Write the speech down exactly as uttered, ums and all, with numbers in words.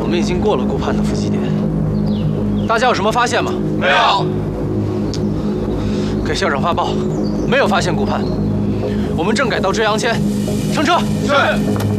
们已经过了顾盼的伏击点，大家有什么发现吗？ 没有。 给校长发报，没有发现顾盼。我们正改到追阳千，乘车。 是。